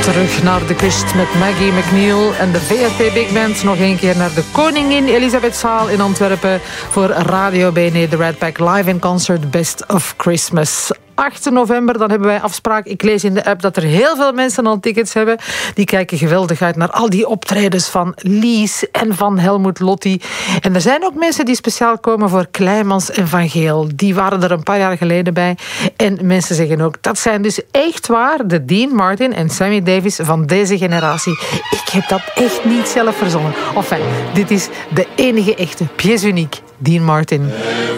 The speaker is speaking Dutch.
Terug naar de kust met Maggie McNeil en de VRT Big Band. Nog een keer naar de Koningin Elisabethzaal in Antwerpen voor Radio BNE, de Red Pack live in concert Best of Christmas. 8 november, dan hebben wij afspraak. Ik lees in de app dat er heel veel mensen al tickets hebben. Die kijken geweldig uit naar al die optredens van Lies en van Helmut Lotti. En er zijn ook mensen die speciaal komen voor Kleimans en Van Geel. Die waren er een paar jaar geleden bij. En mensen zeggen ook, dat zijn dus echt waar de Dean Martin en Sammy Davis van deze generatie. Ik heb dat echt niet zelf verzonnen. Enfin, dit is de enige echte pièce unique, Dean Martin.